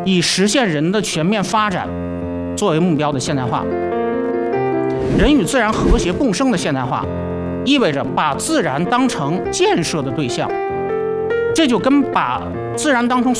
以实现人的全面发展作为目标的现代化。人与自然和谐共生的现代化，意味着把自然当成建设的对象，这就跟把自然当成